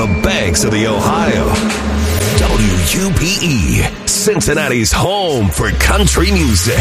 the banks of the Ohio. WUPE, Cincinnati's home for country music.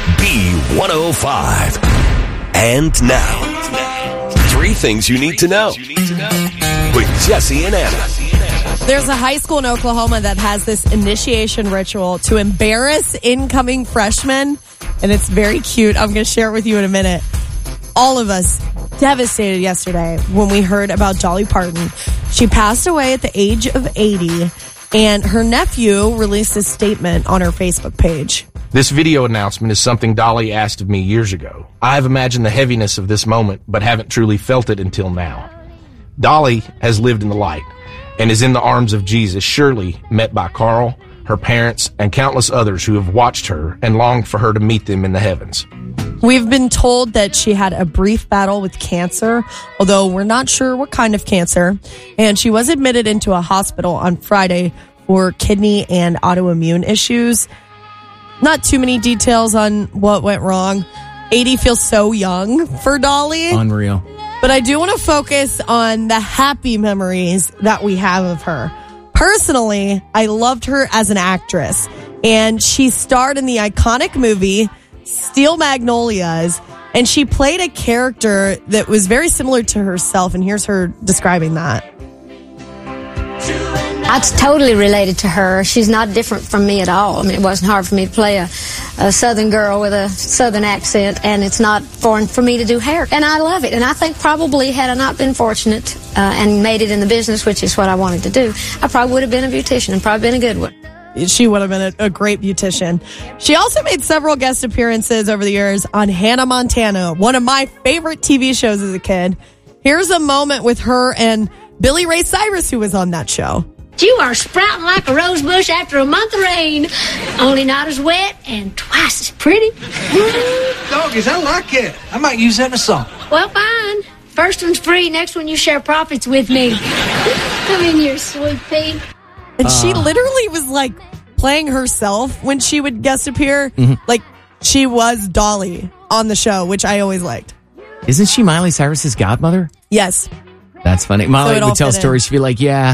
B105. And now, 3 things you need to know with Jesse and Anna. There's a high school in Oklahoma that has this initiation ritual to embarrass incoming freshmen, and it's very cute. I'm going to share it with you in a minute. All of us devastated yesterday when we heard about Dolly Parton. She passed away at the age of 80, and her nephew released a statement on her Facebook page. This video announcement is something Dolly asked of me years ago. I have imagined the heaviness of this moment, but haven't truly felt it until now. Dolly has lived in the light and is in the arms of Jesus, surely met by Carl, her parents, and countless others who have watched her and longed for her to meet them in the heavens. We've been told that she had a brief battle with cancer, although we're not sure what kind of cancer, and she was admitted into a hospital on Friday for kidney and autoimmune issues. Not too many details on what went wrong. 80 feels so young for Dolly. Unreal. But I do want to focus on the happy memories that we have of her. Personally, I loved her as an actress, and she starred in the iconic movie Steel Magnolias, and she played a character that was very similar to herself, and here's her describing that. That's totally related to her. She's not different from me at all. I mean, it wasn't hard for me to play a Southern girl with a Southern accent, and it's not foreign for me to do hair. And I love it. And I think probably had I not been fortunate and made it in the business, which is what I wanted to do, I probably would have been a beautician and probably been a good one. She would have been a great beautician. She also made several guest appearances over the years on Hannah Montana, one of my favorite TV shows as a kid. Here's a moment with her and Billy Ray Cyrus, who was on that show. You are sprouting like a rose bush after a month of rain, only not as wet and twice as pretty. Doggies, I like it. I might use that in a song. Well, fine. First one's free, next one you share profits with me. Come in here, sweet pea. And she literally was like playing herself when she would guest appear. Mm-hmm. Like she was Dolly on the show, which I always liked. Isn't she Miley Cyrus's godmother? Yes. That's funny. Miley would tell stories. She'd be like, yeah,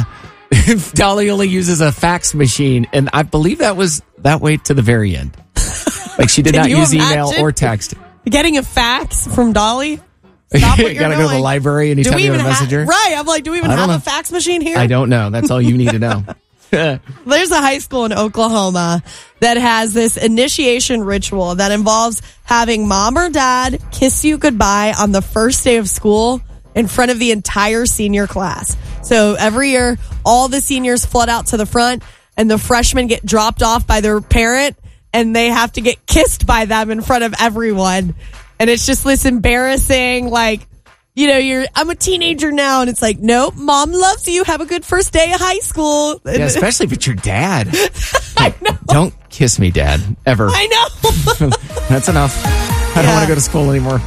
Dolly only uses a fax machine. And I believe that was that way to the very end. Like she did not use email or text. Getting a fax from Dolly? Stop what you gotta go to the library anytime you have a messenger. Right. I'm like, do we even have a fax machine here? I don't know. That's all you need to know. There's a high school in Oklahoma that has this initiation ritual that involves having mom or dad kiss you goodbye on the first day of school in front of the entire senior class. So every year, all the seniors flood out to the front and the freshmen get dropped off by their parent and they have to get kissed by them in front of everyone. And it's just this embarrassing, like, you know, I'm a teenager now, and it's like, nope, mom loves you. Have a good first day of high school. Yeah, especially if it's your dad. I know. Don't kiss me, Dad, ever. I know. That's enough. I don't want to go to school anymore.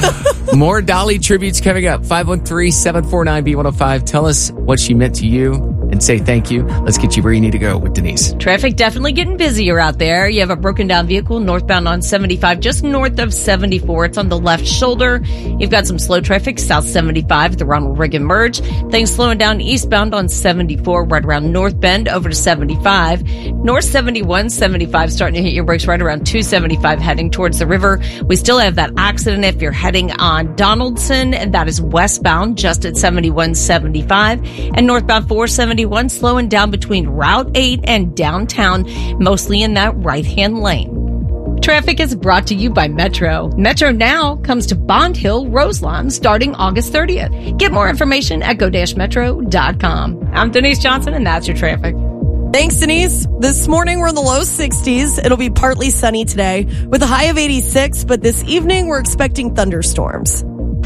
More Dolly tributes coming up. 513-749-B105. Tell us what she meant to you and say thank you. Let's get you where you need to go with Denise. Traffic definitely getting busier out there. You have a broken down vehicle northbound on 75, just north of 74. It's on the left shoulder. You've got some slow traffic south 75 at the Ronald Reagan merge. Things slowing down eastbound on 74 right around North Bend over to 75. North 71, 75 starting to hit your brakes right around 275 heading towards the river. We still have that accident if you're heading on Donaldson, and that is westbound just at 71, 75. And northbound 471 slowing down between Route 8 and downtown, mostly in that right-hand lane. Traffic is brought to you by Metro. Metro Now comes to Bond Hill, Roselawn, starting August 30th. Get more information at go-metro.com. I'm Denise Johnson, and that's your traffic. Thanks, Denise. This morning, we're in the low 60s. It'll be partly sunny today with a high of 86, but this evening, we're expecting thunderstorms.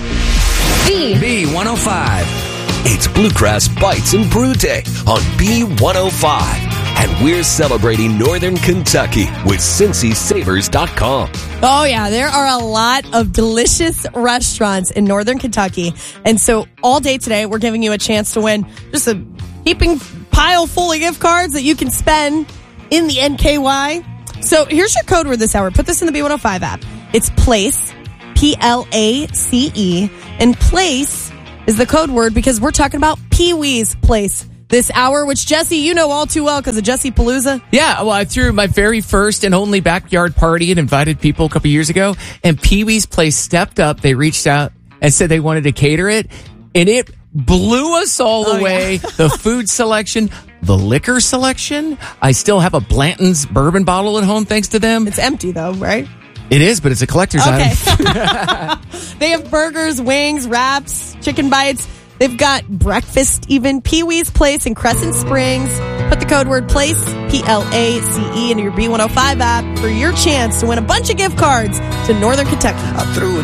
B105. It's Bluegrass Bites and Brew Day on B105. And we're celebrating Northern Kentucky with CincySavers.com. Oh, yeah. There are a lot of delicious restaurants in Northern Kentucky. And so all day today, we're giving you a chance to win just a heaping pile full of gift cards that you can spend in the NKY. So here's your code word this hour. Put this in the B105 app. It's PLACE, P-L-A-C-E, and PLACE is the code word because we're talking about Pee-wee's Place this hour, which Jesse, you know all too well because of Jesse Palooza. Yeah, well, I threw my very first and only backyard party and invited people a couple years ago, and Pee-wee's Place stepped up. They reached out and said they wanted to cater it, and it blew us all away. Yeah. The food selection, the liquor selection. I still have a Blanton's bourbon bottle at home thanks to them. It's empty though, right? It is, but it's a collector's item. They have burgers, wings, wraps, chicken bites. They've got breakfast even. Pee-wee's Place in Crescent Springs. Put the code word PLACE, PLACE, into your B105 app for your chance to win a bunch of gift cards to Northern Kentucky.